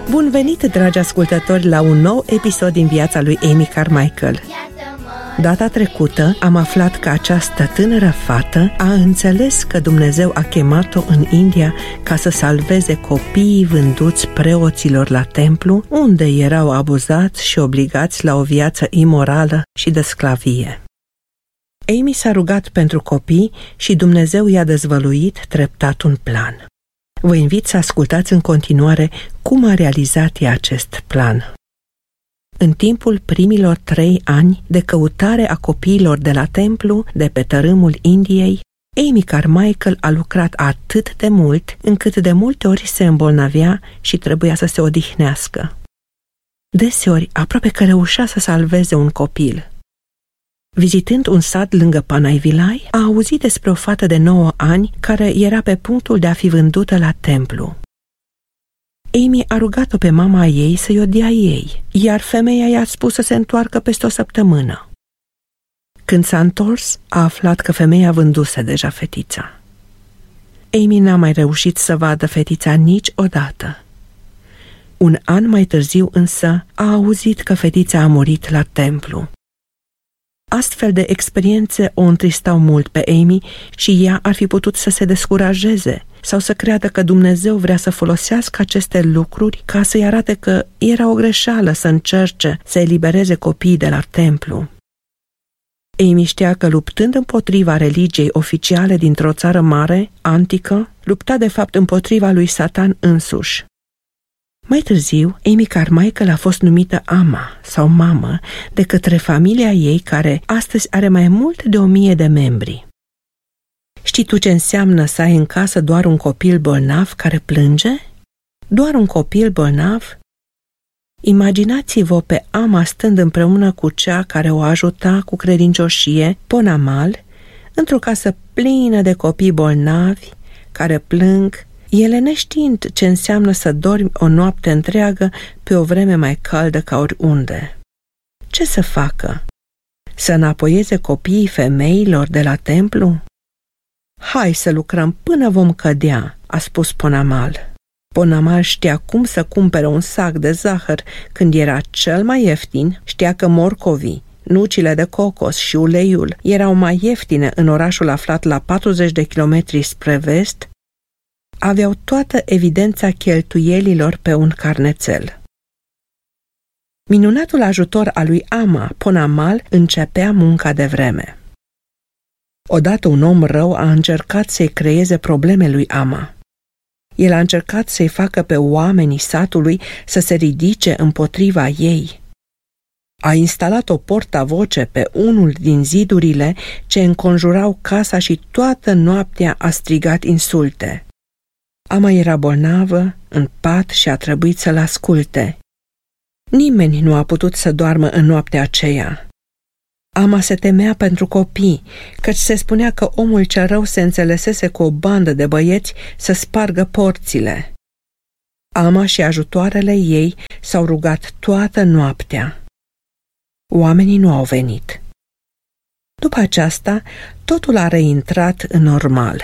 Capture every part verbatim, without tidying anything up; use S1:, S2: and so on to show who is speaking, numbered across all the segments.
S1: Bun venit, dragi ascultători, la un nou episod din viața lui Amy Carmichael. Data trecută am aflat că această tânără fată a înțeles că Dumnezeu a chemat-o în India ca să salveze copiii vânduți preoților la templu, unde erau abuzați și obligați la o viață imorală și de sclavie. Amy s-a rugat pentru copii și Dumnezeu i-a dezvăluit treptat un plan. Vă invit să ascultați în continuare cum a realizat ea acest plan. În timpul primilor trei ani de căutare a copiilor de la templu de pe tărâmul Indiei, Amy Carmichael a lucrat atât de mult încât de multe ori se îmbolnăvea și trebuia să se odihnească. Deseori, aproape că reușea să salveze un copil. Vizitând un sat lângă Panaivilai, a auzit despre o fată de nouă ani care era pe punctul de a fi vândută la templu. Amy a rugat-o pe mama ei să-i o dea ei, iar femeia i-a spus să se întoarcă peste o săptămână. Când s-a întors, a aflat că femeia vânduse deja fetița. Amy n-a mai reușit să vadă fetița niciodată. Un an mai târziu însă a auzit că fetița a murit la templu. Astfel de experiențe o întristau mult pe Amy și ea ar fi putut să se descurajeze sau să creadă că Dumnezeu vrea să folosească aceste lucruri ca să-i arate că era o greșeală să încerce să elibereze copiii de la templu. Amy știa că luptând împotriva religiei oficiale dintr-o țară mare, antică, lupta de fapt împotriva lui Satan însuși. Mai târziu, Amy Carmichael a fost numită ama sau mamă de către familia ei, care astăzi are mai mult de o mie de membri. Știi tu ce înseamnă să ai în casă doar un copil bolnav care plânge? Doar un copil bolnav? Imaginați-vă pe ama stând împreună cu cea care o ajuta cu credincioșie, Ponamal, într-o casă plină de copii bolnavi care plâng, ele neștiind ce înseamnă să dormi o noapte întreagă pe o vreme mai caldă ca oriunde. Ce să facă? Să înapoieze copiii femeilor de la templu? Hai să lucrăm până vom cădea, a spus Ponamal. Ponamal știa cum să cumpere un sac de zahăr când era cel mai ieftin, știa că morcovii, nucile de cocos și uleiul erau mai ieftine în orașul aflat la patruzeci de kilometri spre vest, aveau toată evidența cheltuielilor pe un carnețel. Minunatul ajutor al lui ama, Ponamal, începea munca de vreme. Odată un om rău a încercat să-i creeze probleme lui ama. El a încercat să-i facă pe oamenii satului să se ridice împotriva ei. A instalat o portavoce pe unul din zidurile ce înconjurau casa și toată noaptea a strigat insulte. Ama era bolnavă, în pat și a trebuit să-l asculte. Nimeni nu a putut să doarmă în noaptea aceea. Ama se temea pentru copii, căci se spunea că omul cel rău se înțelesese cu o bandă de băieți să spargă porțile. Ama și ajutoarele ei s-au rugat toată noaptea. Oamenii nu au venit. După aceasta, totul a reintrat în normal.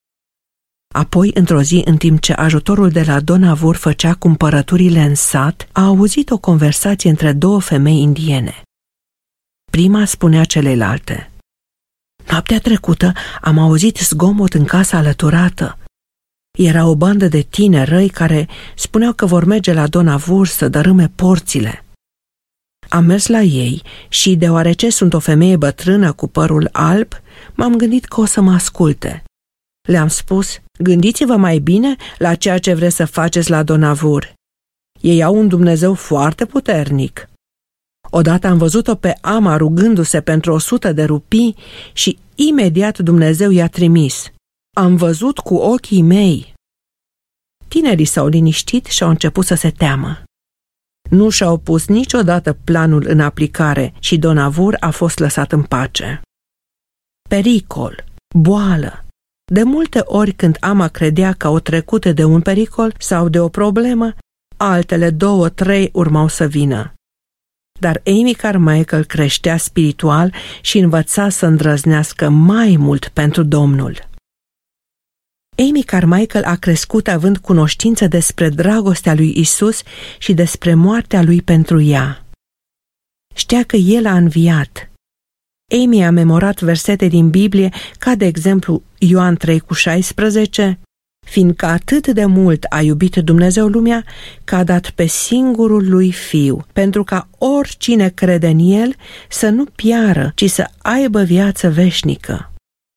S1: Apoi, într-o zi, în timp ce ajutorul de la Donavur făcea cumpărăturile în sat, a auzit o conversație între două femei indiene. Prima spunea celelalte: noaptea trecută am auzit zgomot în casa alăturată. Era o bandă de tineri răi care spuneau că vor merge la Donavur să dărâme porțile. Am mers la ei și, deoarece sunt o femeie bătrână cu părul alb, m-am gândit că o să mă asculte. Le-am spus: gândiți-vă mai bine la ceea ce vreți să faceți la Donavur. Ei au un Dumnezeu foarte puternic. Odată am văzut-o pe ama rugându-se pentru o sută de rupii și imediat Dumnezeu i-a trimis. Am văzut cu ochii mei. Tinerii s-au liniștit și au început să se teamă. Nu și-au pus niciodată planul în aplicare și Donavur a fost lăsat în pace. Pericol, boală. De multe ori când ama credea că au trecut de un pericol sau de o problemă, altele două, trei urmau să vină. Dar Amy Carmichael creștea spiritual și învăța să îndrăznească mai mult pentru Domnul. Amy Carmichael a crescut având cunoștință despre dragostea lui Isus și despre moartea lui pentru ea. Știa că El a înviat. Amy a memorat versete din Biblie, ca de exemplu Ioan trei cu șaisprezece, fiindcă atât de mult a iubit Dumnezeu lumea, că a dat pe singurul lui Fiu, pentru ca oricine crede în El să nu piară, ci să aibă viață veșnică.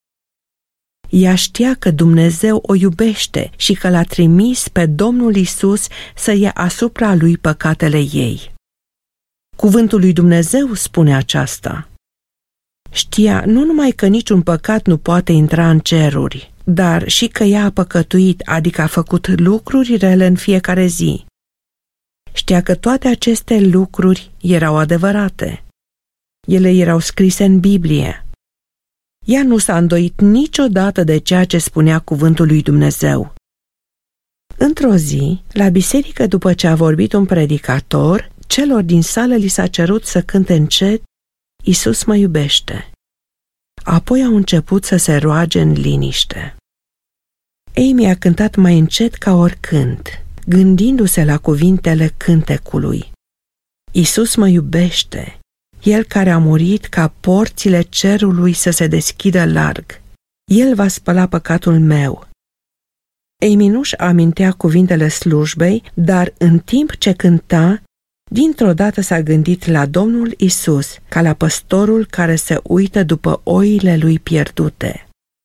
S1: Ea știa că Dumnezeu o iubește și că l-a trimis pe Domnul Isus să ia asupra lui păcatele ei. Cuvântul lui Dumnezeu spune aceasta. Știa nu numai că niciun păcat nu poate intra în ceruri, dar și că ea a păcătuit, adică a făcut lucruri rele în fiecare zi. Știa că toate aceste lucruri erau adevărate. Ele erau scrise în Biblie. Ea nu s-a îndoit niciodată de ceea ce spunea cuvântul lui Dumnezeu. Într-o zi, la biserică, după ce a vorbit un predicator, celor din sală li s-a cerut să cânte încet, Isus mă iubește. Apoi au început să se roage în liniște. Amy a cântat mai încet ca oricând, gândindu-se la cuvintele cântecului. Isus mă iubește, El care a murit ca porțile cerului să se deschidă larg. El va spăla păcatul meu. Amy nu-și amintea cuvintele slujbei, dar în timp ce cânta, dintr-o dată s-a gândit la Domnul Isus, ca la păstorul care se uită după oile lui pierdute.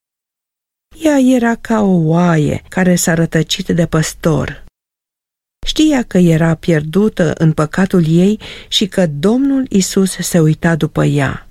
S1: Ea era ca o oaie care s-a rătăcit de păstor. Știa că era pierdută în păcatul ei și că Domnul Isus se uita după ea.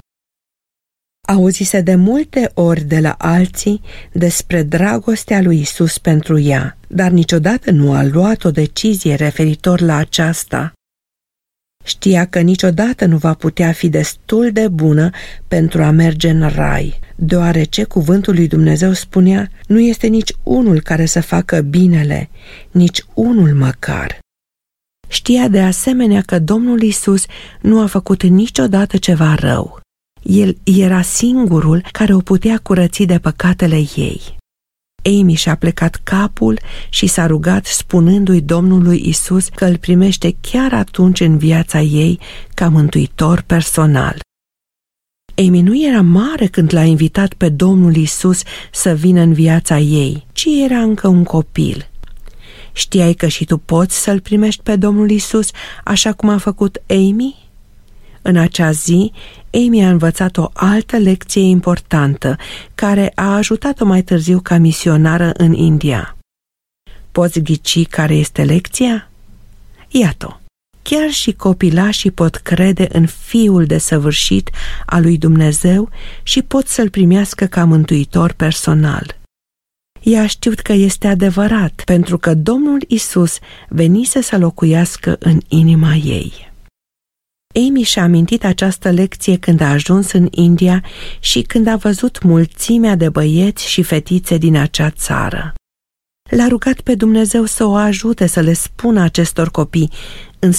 S1: Auzise de multe ori de la alții despre dragostea lui Isus pentru ea, dar niciodată nu a luat o decizie referitor la aceasta. Știa că niciodată nu va putea fi destul de bună pentru a merge în rai, deoarece cuvântul lui Dumnezeu spunea, nu este nici unul care să facă binele, nici unul măcar. Știa de asemenea că Domnul Isus nu a făcut niciodată ceva rău. El era singurul care o putea curăți de păcatele ei. Amy și-a plecat capul și s-a rugat spunându-i Domnului Isus că îl primește chiar atunci în viața ei ca mântuitor personal. Amy nu era mare când l-a invitat pe Domnul Isus să vină în viața ei, ci era încă un copil. Știai că și tu poți să-l primești pe Domnul Isus așa cum a făcut Amy? În acea zi, Amy a învățat o altă lecție importantă, care a ajutat-o mai târziu ca misionară în India. Poți ghici care este lecția? Iată, chiar și copilașii pot crede în Fiul desăvârșit al lui Dumnezeu și pot să-l primească ca mântuitor personal. Ea a știut că este adevărat, pentru că Domnul Isus venise să locuiască în inima ei. Amy și-a amintit această lecție când a ajuns în India și când a văzut mulțimea de băieți și fetițe din acea țară. L-a rugat pe Dumnezeu să o ajute să le spună acestor copii, în